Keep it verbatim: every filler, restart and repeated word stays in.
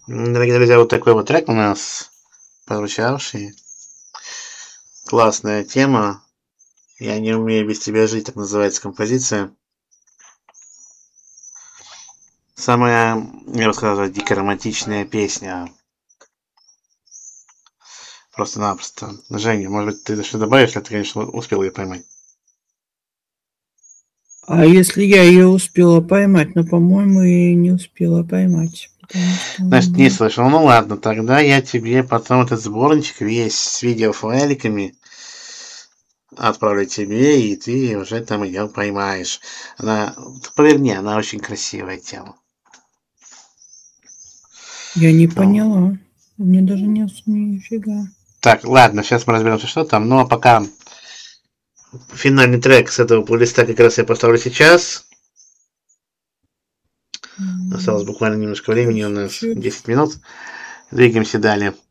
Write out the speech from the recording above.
Дорогие друзья, вот такой вот трек у нас прозвучавший. Классная тема. «Я не умею без тебя жить», так называется композиция. Самая, я бы сказал, дико романтичная песня. Просто-напросто. Женя, может быть, ты что добавишь, если ты, конечно, успел ее поймать? А если я ее успела поймать, но, по-моему, и не успела поймать. Потому что... Значит, не слышал. Ну ладно, тогда я тебе потом этот сборничек весь с видеофайликами отправлю тебе, и ты уже там ее поймаешь. Она, поверь мне, она очень красивая тема. Я не поняла. Мне даже не нифига. Так, ладно, сейчас мы разберемся, что там. Ну а пока финальный трек с этого плейлиста как раз я поставлю сейчас. Осталось буквально немножко времени, у нас десять минут. Двигаемся далее.